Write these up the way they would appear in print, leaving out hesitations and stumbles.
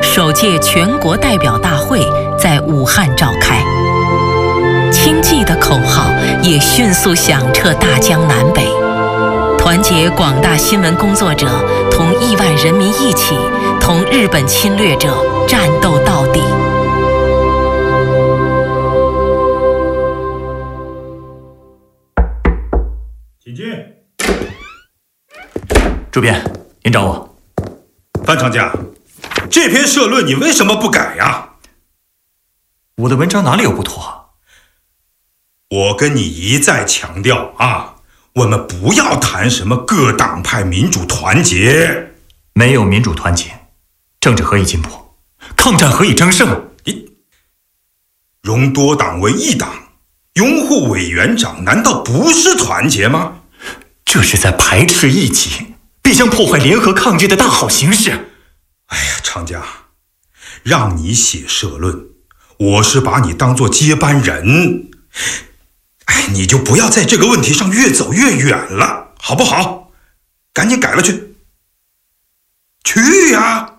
首届全国代表大会在武汉召开，清济的口号也迅速响彻大江南北，团结广大新闻工作者，同亿万人民一起，同日本侵略者战斗到底。 请进。 主编，您找我。 范长江，这篇社论你为什么不改呀？ 我的文章哪里有不妥？ 我跟你一再强调啊，我们不要谈什么各党派民主团结。 没有民主团结，政治何以进步？抗战何以争胜？ 容多党为一党，拥护委员长，难道不是团结吗？ 这是在排斥异己，必将破坏联合抗日的大好形势。 哎呀，长江，让你写社论，我是把你当作接班人。哎，你就不要在这个问题上越走越远了，好不好？赶紧改了去。去呀！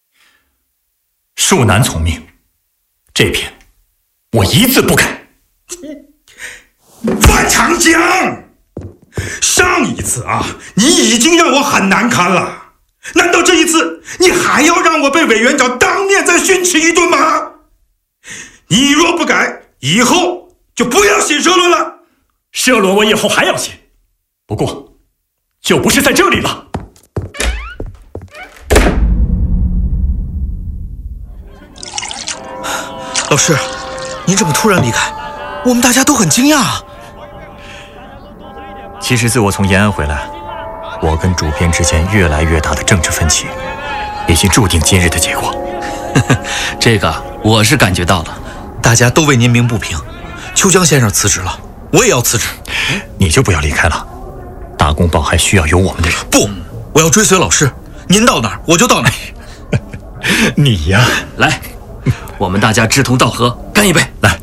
恕难从命，这篇我一字不改。 范长江，上一次啊，你已经让我很难堪了，难道这一次你还要让我被委员长当面再训斥一顿吗？你若不改，以后就不要写社论了。 社论我以后还要写，不过就不是在这里了。 老师，您这么突然离开，我们大家都很惊讶。 其实自我从延安回来，我跟主编之间越来越大的政治分歧，已经注定今日的结果。 这个我是感觉到了， 大家都为您鸣不平。秋江先生辞职了，我也要辞职。 你就不要离开了，大公报还需要有我们的人。 不，我要追随老师，您到哪儿我就到哪儿。 你呀， 来，我们大家志同道合，干一杯！来，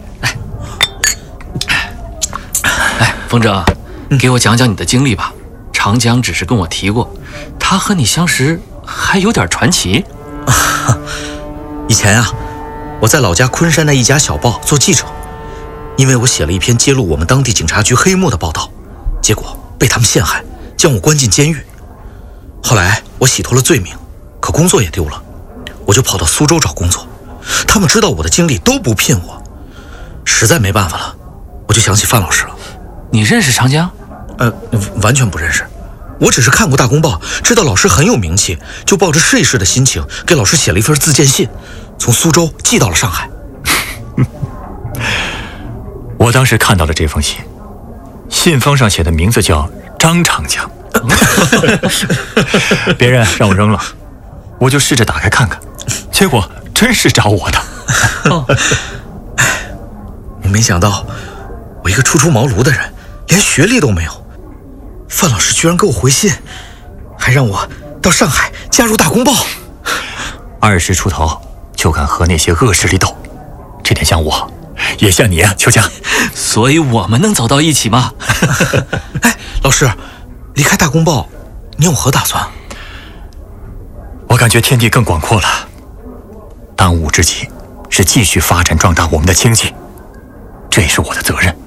风筝，给我讲讲你的经历吧。长江只是跟我提过，他和你相识还有点传奇。 以前啊，我在老家昆山的一家小报做记者，因为我写了一篇揭露我们当地警察局黑幕的报道，结果被他们陷害，将我关进监狱。后来我洗脱了罪名，可工作也丢了，我就跑到苏州找工作。他们知道我的经历都不聘我，实在没办法了，我就想起范老师了。 你认识长江？ 完全不认识，我只是看过大公报，知道老师很有名气，就抱着试一试的心情给老师写了一份自荐信，从苏州寄到了上海。 我当时看到了这封信，信封上写的名字叫张长江，别人让我扔了，我就试着打开看看，结果真是找我的。 我没想到，我一个初出茅庐的人，连学历都没有，范老师居然给我回信，还让我到上海加入大公报。 20出头就敢和那些恶势力斗，这点像我，也像你啊，秋江。 所以我们能走到一起吗？ 哎，老师，离开大公报，你有何打算？ 我感觉天地更广阔了，当务之急是继续发展壮大我们的经济，这也是我的责任。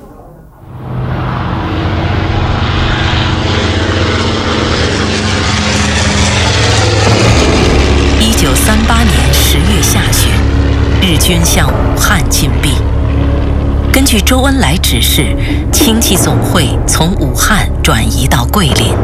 1938年10月下旬，日军向武汉进逼。根据周恩来指示，清济总会从武汉转移到桂林。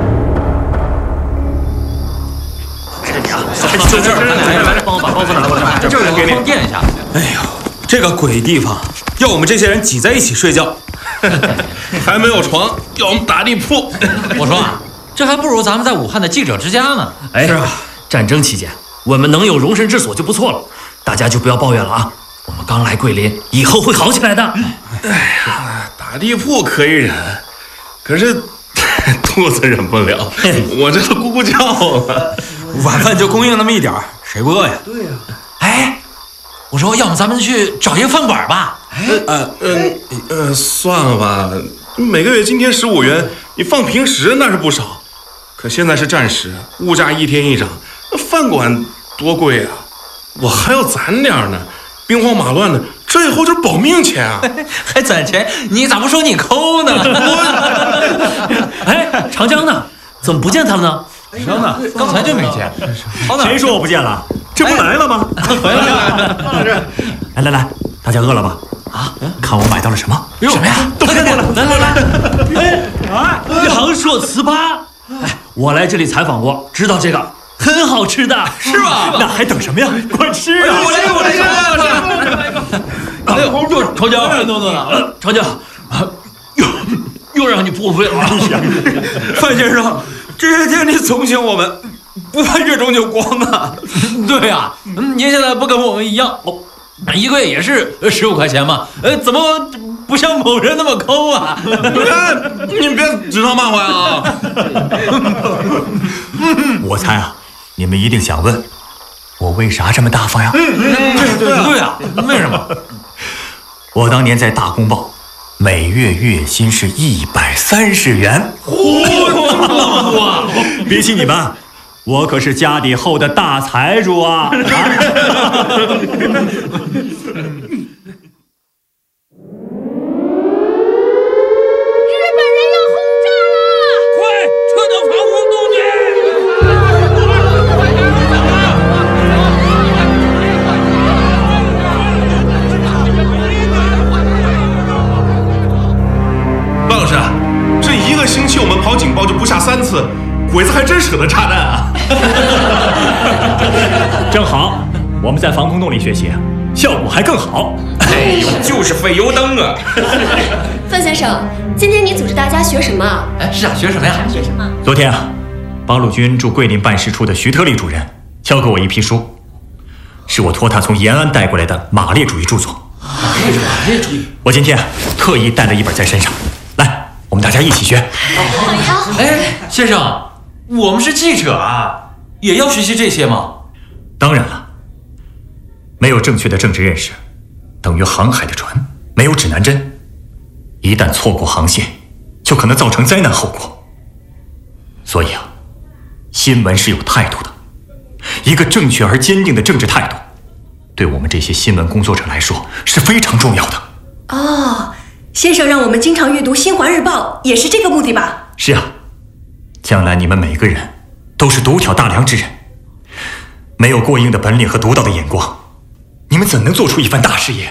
就这儿，来，帮我把包袱拿过来，这儿给你放垫一下。 哎呦，这个鬼地方，要我们这些人挤在一起睡觉， 还没有床，要我们打地铺。 我说啊，这还不如咱们在武汉的记者之家呢。 哎，是啊，战争期间我们能有容身之所就不错了，大家就不要抱怨了啊。我们刚来桂林，以后会好起来的。 哎呀，打地铺可以忍，可是肚子忍不了，我这都咕咕叫了。 晚饭就供应那么一点，谁不饿呀？ 对呀。 哎，我说，要么咱们去找一个饭馆吧。 算了吧，每个月津贴15元，你放平时那是不少，可现在是战时，物价一天一涨，那饭馆多贵啊！ 我还要攒点呢，兵荒马乱的，这以后就是保命钱啊！ 还攒钱？你咋不说你抠呢？ 哎，长江呢？怎么不见他了呢？ 长呢？刚才就没见。 谁说我不见了？这不来了吗？ 回来了。 来，大家饿了吧？啊，看我买到了什么？ 什么呀？ 都看见了！ 来，阳朔糍粑。哎，我来这里采访过，知道这个很好吃的， 是吧？ 那还等什么呀？快吃啊！ 我来一个！哎呦，长江，等， 长江，又让你破费了。 范先生，这些天你总请我们，不怕月中就光啊？ 对呀，您现在不跟我们一样，一个月也是15块钱嘛？怎么不像某人那么抠啊？ 你别指桑骂槐啊！ 我猜啊，你们一定想问，我为啥这么大方呀？ 对啊，为什么？ 我当年在大公报，每月月薪是130元。比起你们，我可是家底厚的大财主啊！ 范老师，这一个星期我们跑警报就不下3次，鬼子还真舍得炸弹啊！ 正好，我们在防空洞里学习，效果还更好。 哎呦，就是费油灯啊！ 范先生，今天你组织大家学什么啊？ 哎，是啊，学什么呀？ 学什么？ 昨天啊，八路军驻桂林办事处的徐特立主任交给我一批书，是我托他从延安带过来的马列主义著作。 马列主义。 我今天特意带了一本在身上，来，我们大家一起学。 好。 哎，先生，我们是记者啊，也要学习这些吗？ 当然了，没有正确的政治认识，等于航海的船没有指南针，一旦错过航线，就可能造成灾难后果。所以啊，新闻是有态度的，一个正确而坚定的政治态度，对我们这些新闻工作者来说是非常重要的。 哦，先生让我们经常阅读《新华日报》，也是这个目的吧？ 是啊，将来你们每个人都是独挑大梁之人，没有过硬的本领和独到的眼光，你们怎能做出一番大事业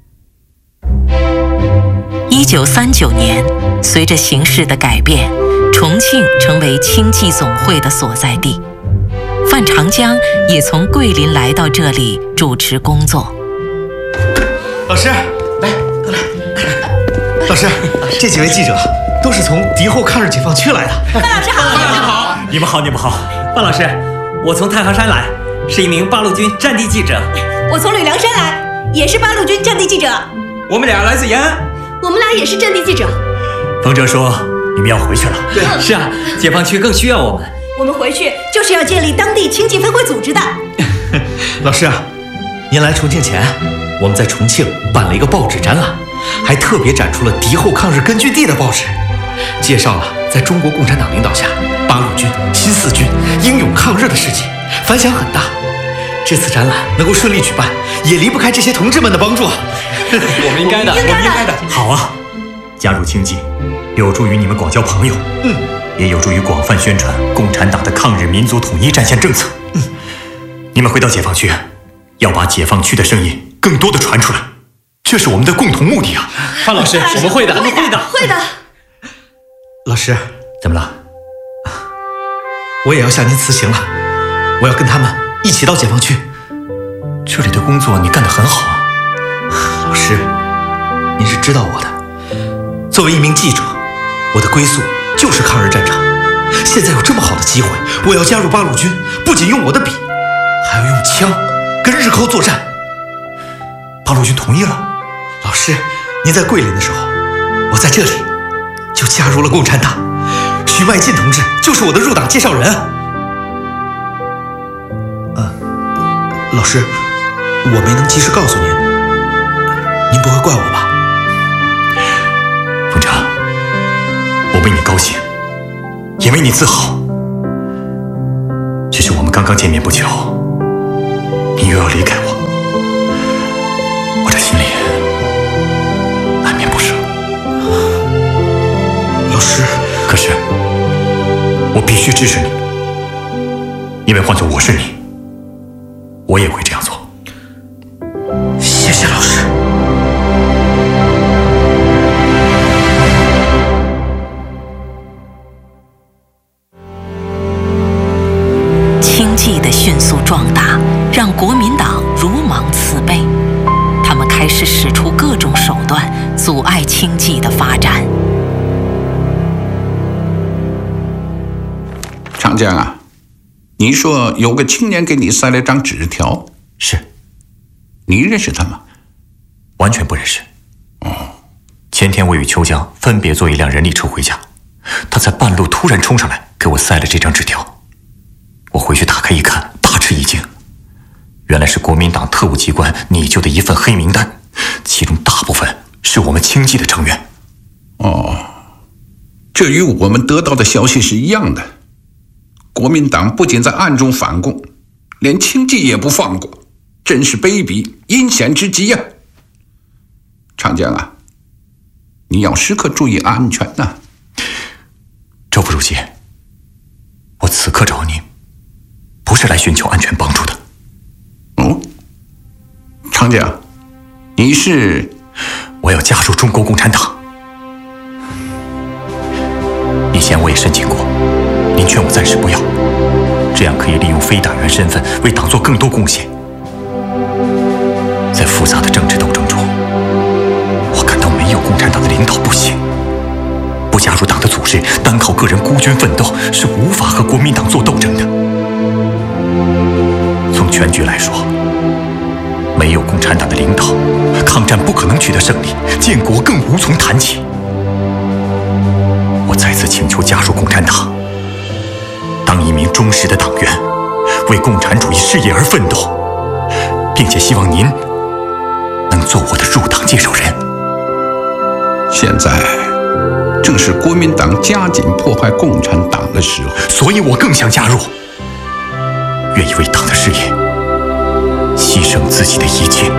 ？1939年，随着形势的改变，重庆成为清济总会的所在地。范长江也从桂林来到这里主持工作。 老师，来，老师，这几位记者都是从敌后抗日解放区来的。 范老师好， 你们好，你们好。 范老师，我从太行山来，是一名八路军战地记者。 我从吕梁山来，也是八路军战地记者。 我们俩来自延安， 我们俩也是战地记者。 冯哲说你们要回去了。 是啊，解放区更需要我们。 我们回去就是要建立当地清济分会组织的。 老师啊，您来重庆前，我们在重庆办了一个报纸展览，还特别展出了敌后抗日根据地的报纸，介绍了在中国共产党领导下，八路军、新四军英勇抗日的事迹，反响很大。这次展览能够顺利举办，也离不开这些同志们的帮助。 我们应该的，我们应该的。 好啊，加入清济，有助于你们广交朋友，也有助于广泛宣传共产党的抗日民族统一战线政策。你们回到解放区，要把解放区的声音更多的传出来，这是我们的共同目的啊！ 范老师，我们会的， 会的。 老师， 怎么了？ 我也要向您辞行了，我要跟他们一起到解放区。 这里的工作你干得很好啊， 老师，您是知道我的。作为一名记者，我的归宿就是抗日战场。现在有这么好的机会，我要加入八路军，不仅用我的笔，还要用枪跟日寇作战。 八路军同意了。 老师，您在桂林的时候，我在这里就加入了共产党。徐迈进同志就是我的入党介绍人。老师，我没能及时告诉您，您不会怪我吧？ 冯哲，我为你高兴，也为你自豪。只是我们刚刚见面不久， 你又要离开我，我这心里难免不舍。 老师， 可是我必须支持你，因为换做我是你，我也会这样做。 谢谢老师。 清寂的迅速壮大，让国民党如芒刺背，他们开始使出各种手段阻碍清寂的发展。 长江啊，你说有个青年给你塞了张纸条， 是， 你认识他吗？ 完全不认识。前天我与秋江分别坐一辆人力车回家，他在半路突然冲上来给我塞了这张纸条。我回去打开一看，大吃一惊，原来是国民党特务机关拟就的一份黑名单，其中大部分是我们清寂的成员。 这与我们得到的消息是一样的。国民党不仅在暗中反共，连清寂也不放过，真是卑鄙阴险之极呀！长江啊，你要时刻注意安全呐。 周副书记，我此刻找您，不是来寻求安全帮助的。 长江，你是？ 我要加入中国共产党。以前我也申请过，您劝我暂时不要，这样可以利用非党员身份为党做更多贡献。在复杂的政治斗争中，我感到没有共产党的领导不行，不加入党的组织，单靠个人孤军奋斗是无法和国民党做斗争的。从全局来说，没有共产党的领导，抗战不可能取得胜利，建国更无从谈起。我再次请求加入共产党，当一名忠实的党员，为共产主义事业而奋斗，并且希望您能做我的入党介绍人。 现在正是国民党加紧破坏共产党的时候， 所以我更想加入，愿意为党的事业牺牲自己的一切。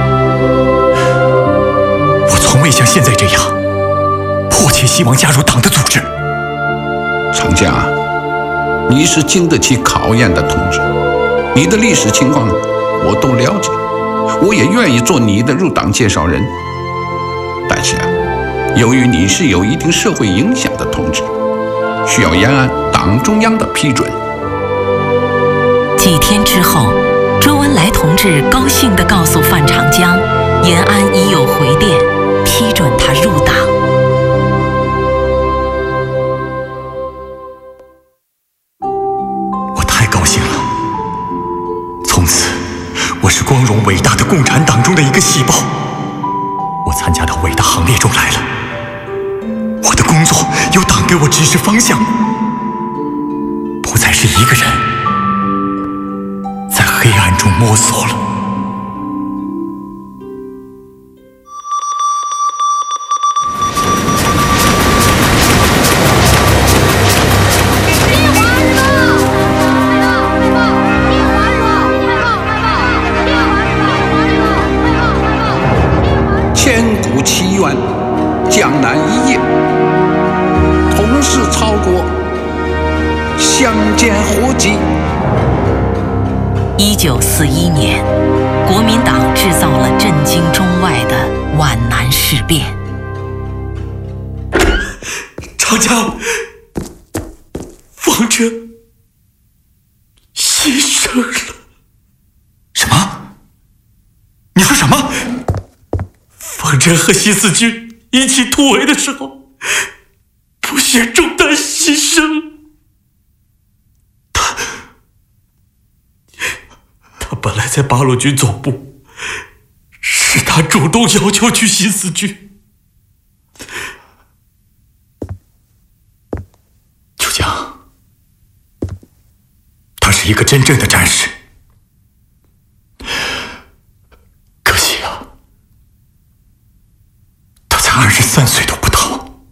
我从未像现在这样迫切希望加入党的组织。 长江啊，你是经得起考验的同志，你的历史情况我都了解，我也愿意做你的入党介绍人。但是由于你是有一定社会影响的同志，需要延安党中央的批准。 几天之后，周恩来同志高兴地告诉范长江，延安已有回电，批准他入党。 我太高兴了，从此我是光荣伟大的共产党中的一个细胞，我参加到伟大行列中来了。我的工作由党给我指示方向，不再是一个人在黑暗中摸索了。 千古奇冤，江南一夜，同是曹国，相见何急。 1941年，国民党制造了震惊中外的皖南事变。 长江，方哲牺牲了。什么？你说什么？方哲和新四军一起突围的时候，不幸中弹牺牲。他本来在八路军总部，是他主动要求去新四军。秋江，他是一个真正的战士。可惜啊，他才23岁多。